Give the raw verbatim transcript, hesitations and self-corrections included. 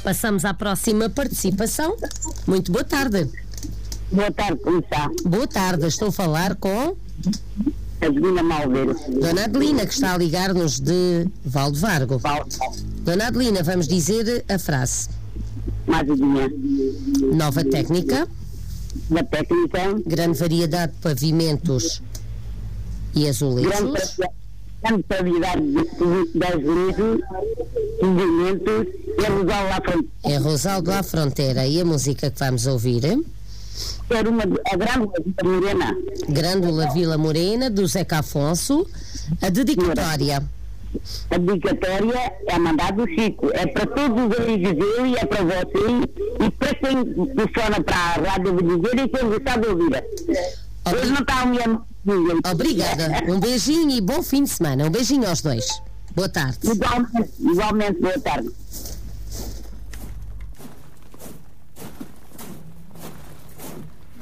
Passamos à próxima participação. Muito boa tarde. Boa tarde, como está? Boa tarde, estou a falar com Adelina Malveiro. Dona Adelina, que está a ligar-nos de Valdevargo. Dona Adelina, vamos dizer a frase. Madrinha. Nova técnica. Da técnica. Grande variedade de pavimentos e azulejos. Grande variedade de azulejos, movimentos e a Rosaldo à Fronteira. É Rosaldo à Fronteira. E a música que vamos ouvir? Era uma, a Grândola Vila Morena. Grândola Vila Morena, do Zeca Afonso. A dedicatória. A dedicatória é a mandar do Chico. É para todos os amigos dele, é para você e para quem funciona para a rádio, eu vou dizer, e quem gostar de ouvir. Hoje não está a minha... Obrigada. Um beijinho e bom fim de semana. Um beijinho aos dois. Boa tarde. Igualmente, igualmente boa tarde.